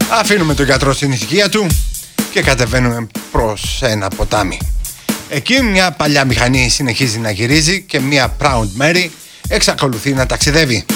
Αφήνουμε τον γιατρό στην ησυχία του και κατεβαίνουμε προς ένα ποτάμι. Εκεί μια παλιά μηχανή συνεχίζει να γυρίζει και μια Proud Mary εξακολουθεί να ταξιδεύει.